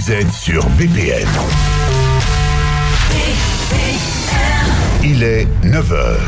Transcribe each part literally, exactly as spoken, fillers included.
vous êtes sur B P M. Il est neuf heures.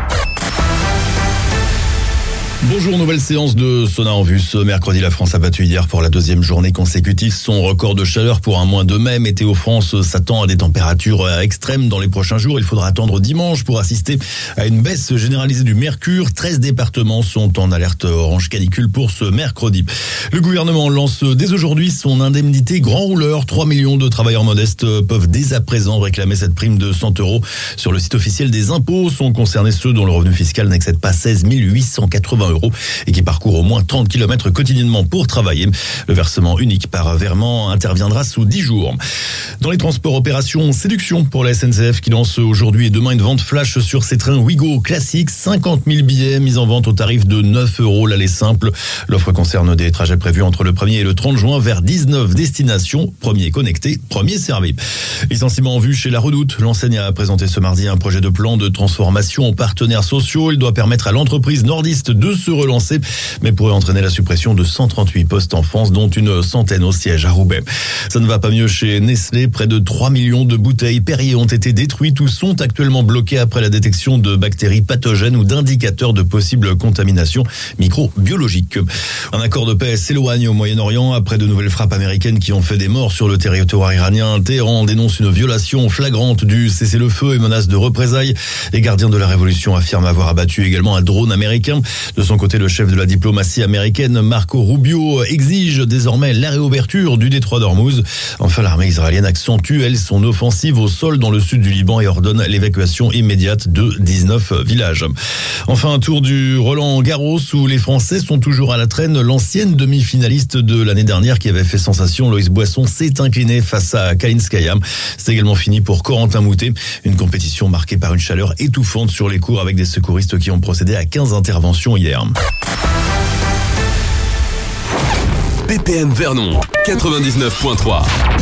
Bonjour, nouvelle séance de Sonar en vue. Ce mercredi, la France a battu hier pour la deuxième journée consécutive son record de chaleur pour un mois de mai. Météo France s'attend à des températures extrêmes dans les prochains jours. Il faudra attendre dimanche pour assister à une baisse généralisée du mercure. treize départements sont en alerte orange canicule pour ce mercredi. Le gouvernement lance dès aujourd'hui son indemnité grand rouleur. trois millions de travailleurs modestes peuvent dès à présent réclamer cette prime de cent euros. Sur le site officiel des impôts sont concernés ceux dont le revenu fiscal n'excède pas seize mille huit cent quatre-vingts euros et qui parcourent au moins trente kilomètres quotidiennement pour travailler. Le versement unique par virement interviendra sous dix jours. Dans les transports, opération séduction pour la S N C F qui lance aujourd'hui et demain une vente flash sur ses trains Ouigo classiques. cinquante mille billets mis en vente au tarif de neuf euros l'aller simple. L'offre concerne des trajets prévus entre le premier et le trente juin vers dix-neuf destinations. Premier connecté, premier servi. Licenciement en vue chez La Redoute. L'enseigne a présenté ce mardi un projet de plan de transformation aux partenaires sociaux. Il doit permettre à l'entreprise nordiste de se relancer, mais pourrait entraîner la suppression de cent trente-huit postes en France, dont une centaine au siège à Roubaix. Ça ne va pas mieux chez Nestlé. Près de trois millions de bouteilles Perrier ont été détruites ou sont actuellement bloquées après la détection de bactéries pathogènes ou d'indicateurs de possible contamination microbiologique. Un accord de paix s'éloigne au Moyen-Orient après de nouvelles frappes américaines qui ont fait des morts sur le territoire iranien. Téhéran dénonce une violation flagrante du cessez-le-feu et menace de représailles. Les gardiens de la révolution affirment avoir abattu également un drone américain. De son côté, le chef de la diplomatie américaine, Marco Rubio, exige désormais la réouverture du détroit d'Ormuz. Enfin, l'armée israélienne accentue, elle, son offensive au sol dans le sud du Liban et ordonne l'évacuation immédiate de dix-neuf villages. Enfin, un tour du Roland-Garros où les Français sont toujours à la traîne. L'ancienne demi-finaliste de l'année dernière qui avait fait sensation, Loïs Boisson, s'est inclinée face à Kalinskaya. C'est également fini pour Corentin Moutet. Une compétition marquée par une chaleur étouffante sur les cours avec des secouristes qui ont procédé à quinze interventions hier. B P M Vernon, quatre-vingt-dix-neuf point trois.